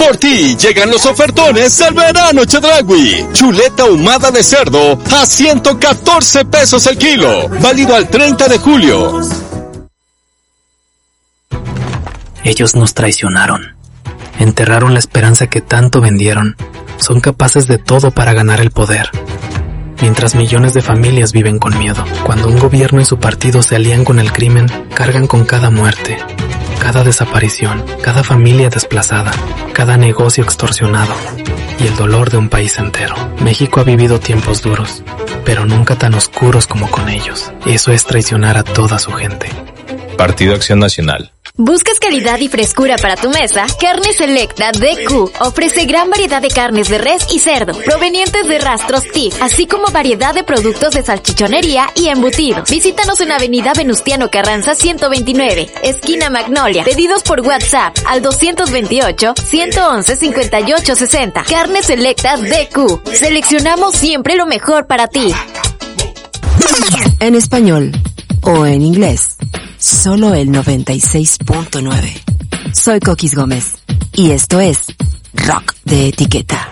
Por ti llegan los ofertones del verano Chedraui. Chuleta ahumada de cerdo a 114 pesos el kilo. Válido al 30 de julio. Ellos nos traicionaron. Enterraron la esperanza que tanto vendieron. Son capaces de todo para ganar el poder. Mientras millones de familias viven con miedo. Cuando un gobierno y su partido se alían con el crimen, cargan con cada muerte, cada desaparición, cada familia desplazada, cada negocio extorsionado y el dolor de un país entero. México ha vivido tiempos duros, pero nunca tan oscuros como con ellos. Eso es traicionar a toda su gente. Partido Acción Nacional. ¿Buscas calidad y frescura para tu mesa? Carne Selecta DQ ofrece gran variedad de carnes de res y cerdo, provenientes de rastros TIC, así como variedad de productos de salchichonería y embutidos. Visítanos en Avenida Venustiano Carranza 129, esquina Magnolia. Pedidos por WhatsApp al 228-111-5860. Carne Selecta DQ. Seleccionamos siempre lo mejor para ti. En español o en inglés, solo el 96.9. Soy Coquis Gómez y esto es Rock de Etiqueta.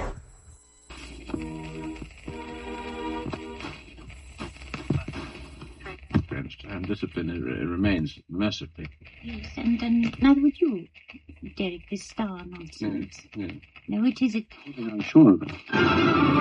And discipline remains mercifully. Yes, and neither would you, Derek, this star nonsense. Yeah. Now, which is it? I'm sure of it.